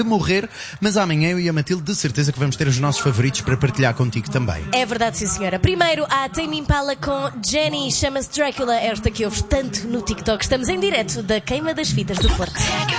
morrer, mas amanhã eu e a Matilde de certeza que vamos ter os nossos favoritos para partilhar contigo também. É verdade, sim senhora. Primeiro há Tame Impala com Jenny, chama-se Dracula, esta que ouves tanto no TikTok. Estamos em direto da Queima das Fitas do Porto.